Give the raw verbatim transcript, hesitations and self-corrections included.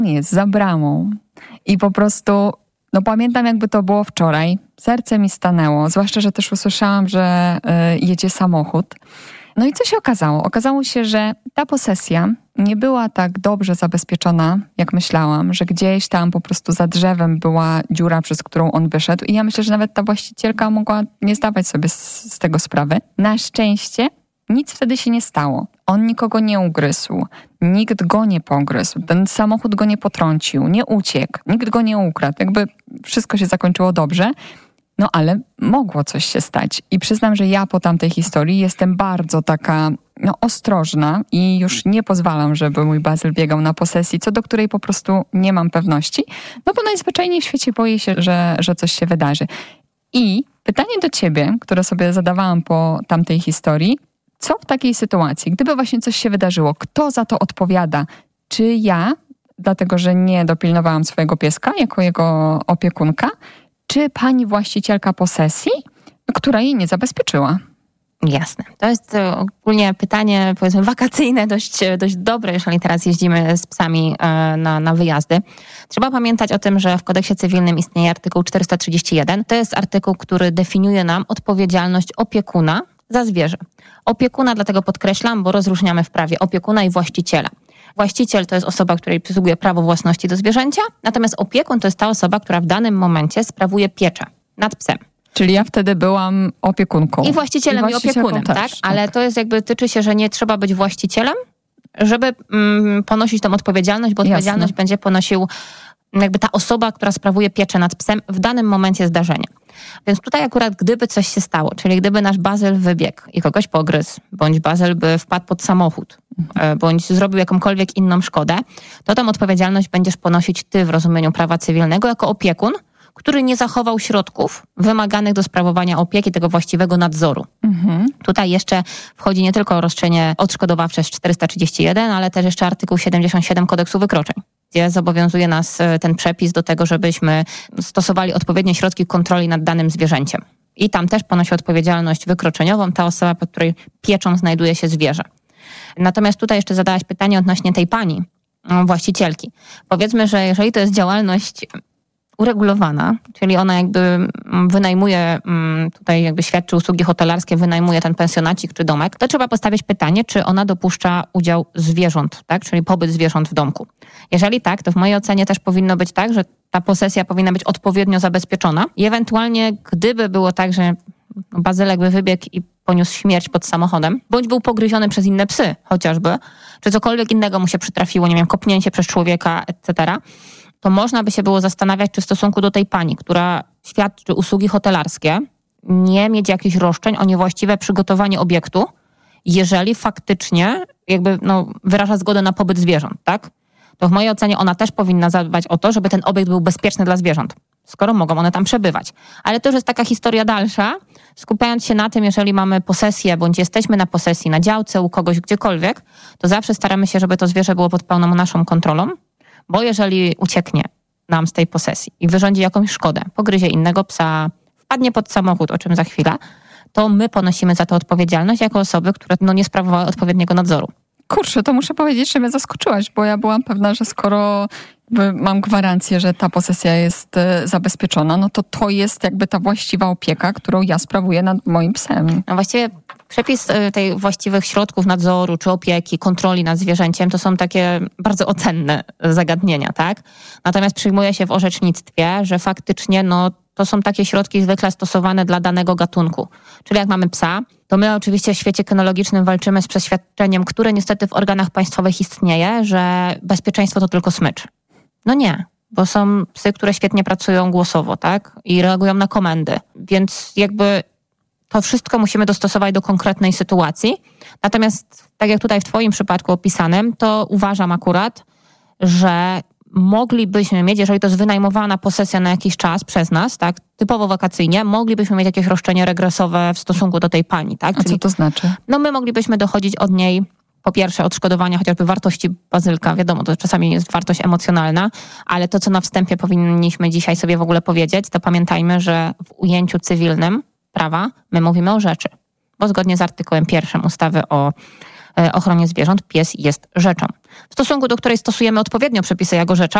jest za bramą i po prostu, no pamiętam jakby to było wczoraj, serce mi stanęło, zwłaszcza, że też usłyszałam, że y, jedzie samochód. No i co się okazało? Okazało się, że ta posesja nie była tak dobrze zabezpieczona, jak myślałam, że gdzieś tam po prostu za drzewem była dziura, przez którą on wyszedł i ja myślę, że nawet ta właścicielka mogła nie zdawać sobie z, z tego sprawy. Na szczęście nic wtedy się nie stało. On nikogo nie ugryzł, nikt go nie pogryzł, ten samochód go nie potrącił, nie uciekł, nikt go nie ukradł. Jakby wszystko się zakończyło dobrze. No ale mogło coś się stać. I przyznam, że ja po tamtej historii jestem bardzo taka no, ostrożna i już nie pozwalam, żeby mój Bazyl biegał na posesji, co do której po prostu nie mam pewności, no bo najzwyczajniej w świecie boję się, że, że coś się wydarzy. I pytanie do ciebie, które sobie zadawałam po tamtej historii, co w takiej sytuacji, gdyby właśnie coś się wydarzyło, kto za to odpowiada? Czy ja, dlatego że nie dopilnowałam swojego pieska jako jego opiekunka, czy pani właścicielka posesji, która jej nie zabezpieczyła? Jasne. To jest ogólnie pytanie, powiedzmy, wakacyjne, dość, dość dobre, jeżeli teraz jeździmy z psami na, na wyjazdy. Trzeba pamiętać o tym, że w kodeksie cywilnym istnieje artykuł czterysta trzydzieści jeden. To jest artykuł, który definiuje nam odpowiedzialność opiekuna za zwierzę. Opiekuna, dlatego podkreślam, bo rozróżniamy w prawie opiekuna i właściciela. Właściciel to jest osoba, której przysługuje prawo własności do zwierzęcia, natomiast opiekun to jest ta osoba, która w danym momencie sprawuje pieczę nad psem. Czyli ja wtedy byłam opiekunką. I właścicielem, i, i opiekunem, też, tak? tak? Ale to jest jakby, tyczy się, że nie trzeba być właścicielem, żeby mm, ponosić tą odpowiedzialność, bo odpowiedzialność Jasne. będzie ponosił jakby ta osoba, która sprawuje pieczę nad psem w danym momencie zdarzenia. Więc tutaj akurat gdyby coś się stało, czyli gdyby nasz Bazyl wybiegł i kogoś pogryzł, bądź Bazyl by wpadł pod samochód, mhm. bądź zrobił jakąkolwiek inną szkodę, to tą odpowiedzialność będziesz ponosić ty w rozumieniu prawa cywilnego jako opiekun, który nie zachował środków wymaganych do sprawowania opieki, tego właściwego nadzoru. Mhm. Tutaj jeszcze wchodzi nie tylko roszczenie odszkodowawcze z czterysta trzydzieści jeden, ale też jeszcze artykuł siedemdziesiąt siedem kodeksu wykroczeń, gdzie zobowiązuje nas ten przepis do tego, żebyśmy stosowali odpowiednie środki kontroli nad danym zwierzęciem. I tam też ponosi odpowiedzialność wykroczeniową ta osoba, pod której pieczą znajduje się zwierzę. Natomiast tutaj jeszcze zadałaś pytanie odnośnie tej pani, właścicielki. Powiedzmy, że jeżeli to jest działalność uregulowana, czyli ona jakby wynajmuje, tutaj jakby świadczy usługi hotelarskie, wynajmuje ten pensjonacik czy domek, to trzeba postawić pytanie, czy ona dopuszcza udział zwierząt, tak? Czyli pobyt zwierząt w domku. Jeżeli tak, to w mojej ocenie też powinno być tak, że ta posesja powinna być odpowiednio zabezpieczona i ewentualnie gdyby było tak, że Bazylek by wybiegł i poniósł śmierć pod samochodem, bądź był pogryziony przez inne psy chociażby, czy cokolwiek innego mu się przytrafiło, nie wiem, kopnięcie przez człowieka, et cetera, to można by się było zastanawiać, czy w stosunku do tej pani, która świadczy usługi hotelarskie, nie mieć jakichś roszczeń o niewłaściwe przygotowanie obiektu, jeżeli faktycznie jakby no, wyraża zgodę na pobyt zwierząt, tak? To w mojej ocenie ona też powinna zadbać o to, żeby ten obiekt był bezpieczny dla zwierząt, skoro mogą one tam przebywać. Ale to już jest taka historia dalsza, skupiając się na tym, jeżeli mamy posesję, bądź jesteśmy na posesji, na działce, u kogoś, gdziekolwiek, to zawsze staramy się, żeby to zwierzę było pod pełną naszą kontrolą, bo jeżeli ucieknie nam z tej posesji i wyrządzi jakąś szkodę, pogryzie innego psa, wpadnie pod samochód, o czym za chwilę, to my ponosimy za to odpowiedzialność jako osoby, które no, nie sprawowały odpowiedniego nadzoru. Kurczę, to muszę powiedzieć, że mnie zaskoczyłaś, bo ja byłam pewna, że skoro mam gwarancję, że ta posesja jest zabezpieczona, no to to jest jakby ta właściwa opieka, którą ja sprawuję nad moim psem. No właściwie przepis tej właściwych środków nadzoru, czy opieki, kontroli nad zwierzęciem, to są takie bardzo ocenne zagadnienia, tak? Natomiast przyjmuje się w orzecznictwie, że faktycznie no, to są takie środki zwykle stosowane dla danego gatunku. Czyli jak mamy psa, to my oczywiście w świecie kynologicznym walczymy z przeświadczeniem, które niestety w organach państwowych istnieje, że bezpieczeństwo to tylko smycz. No nie, bo są psy, które świetnie pracują głosowo, tak? I reagują na komendy. Więc jakby to wszystko musimy dostosować do konkretnej sytuacji. Natomiast tak jak tutaj w twoim przypadku opisanym, to uważam akurat, że moglibyśmy mieć, jeżeli to jest wynajmowana posesja na jakiś czas przez nas, tak, typowo wakacyjnie, moglibyśmy mieć jakieś roszczenie regresowe w stosunku do tej pani, tak? A Czyli, co to znaczy? No my moglibyśmy dochodzić od niej, po pierwsze, odszkodowania chociażby wartości Bazylka, wiadomo, to czasami jest wartość emocjonalna, ale to, co na wstępie powinniśmy dzisiaj sobie w ogóle powiedzieć, to pamiętajmy, że w ujęciu cywilnym prawa my mówimy o rzeczy, bo zgodnie z artykułem pierwszym ustawy o ochronie zwierząt pies jest rzeczą, w stosunku do której stosujemy odpowiednio przepisy jako rzecza,